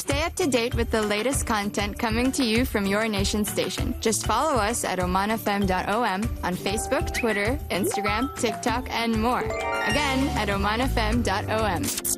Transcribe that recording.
Stay up to date with the latest content coming to you from your nation station. Just follow us at omanfm.om on Facebook, Twitter, Instagram, TikTok, and more. Again, at omanfm.om.